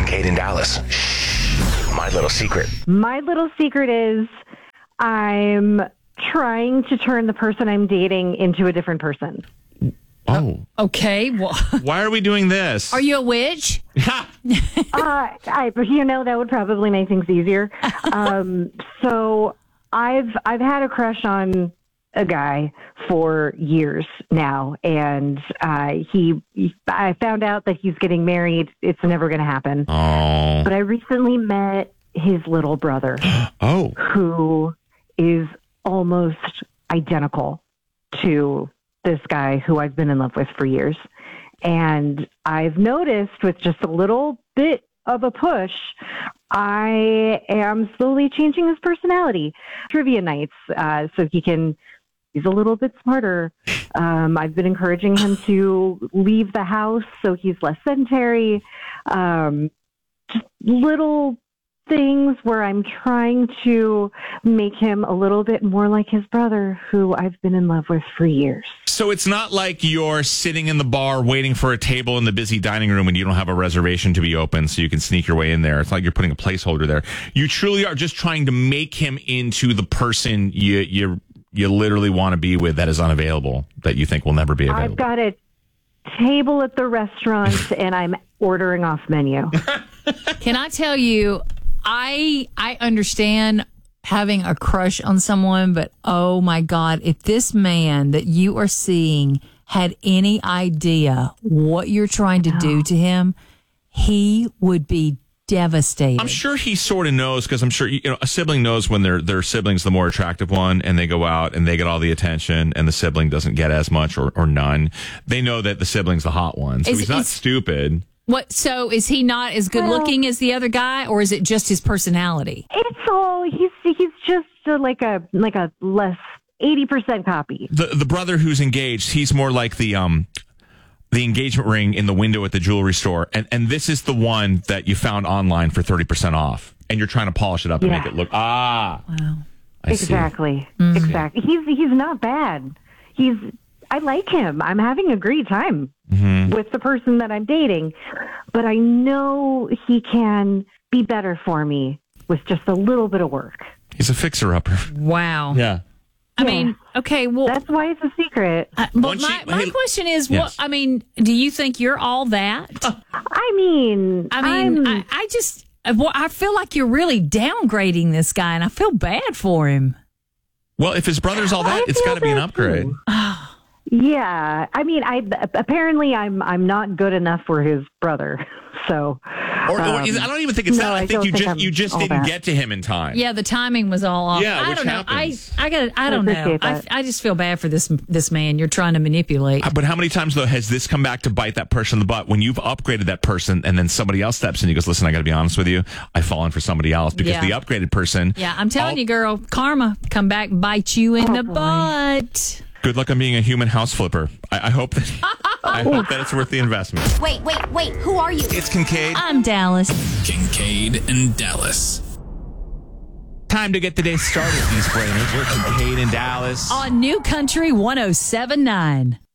Kincaid in Dallas. Shh. My little secret. My little secret is I'm trying to turn the person I'm dating into a different person. Oh. Okay. Well, Why are we doing this? are you a witch? That would probably make things easier. So I've had a crush on a guy for years now, and I found out that he's getting married. It's never going to happen. Oh. But I recently met his little brother, Oh. who is almost identical to this guy who I've been in love with for years. And I've noticed with just a little bit of a push, I am slowly changing his personality. Trivia nights, so he's a little bit smarter. I've been encouraging him to leave the house so he's less sedentary. Just little things where I'm trying to make him a little bit more like his brother, who I've been in love with for years. So it's not like you're sitting in the bar waiting for a table in the busy dining room and you don't have a reservation to be open so you can sneak your way in there. It's like you're putting a placeholder there. You truly are just trying to make him into the person you literally want to be with that is unavailable, that you think will never be available. I've got a table at the restaurant and I'm ordering off menu. Can I tell you, I understand having a crush on someone, but oh my God, if this man that you are seeing had any idea what you're trying to do to him, he would be devastated. I'm sure he sort of knows, because I'm sure a sibling knows when their sibling's the more attractive one, and they go out and they get all the attention, and the sibling doesn't get as much or none. They know that the sibling's the hot one, so he's not stupid. What? So is he not as good looking as the other guy, or is it just his personality? It's all he's just like a less 80% copy. The brother who's engaged, he's more like the engagement ring in the window at the jewelry store, and this is the one that you found online for 30% off, and you're trying to polish it up and make it look Wow. Exactly. Exactly. He's not bad. I like him. I'm having a great time with the person that I'm dating, but I know he can be better for me with just a little bit of work. He's a fixer-upper. Wow. Yeah. I mean, okay, well, that's why it's a secret. But my question is, Yes. do you think you're all that? I feel like you're really downgrading this guy, and I feel bad for him. Well, if his brother's all that, it's got to be an upgrade. Yeah, apparently I'm not good enough for his brother. So, or I don't even think it's that. I think you just didn't get to him in time. Yeah, the timing was all off. Yeah, I which don't know. happens. I don't know. I just feel bad for this man. You're trying to manipulate. But how many times though has this come back to bite that person in the butt when you've upgraded that person and then somebody else steps in and goes, "Listen, I got to be honest with you. I've fallen for somebody else because the upgraded person." Yeah, I'm telling you, girl, karma come back and bite you in the butt. Good luck on being a human house flipper. I hope that I hope that it's worth the investment. Wait. Who are you? It's Kincaid. I'm Dallas. Kincaid and Dallas. Time to get the day started, East Brainers. We're Kincaid in Dallas. On New Country 107.9.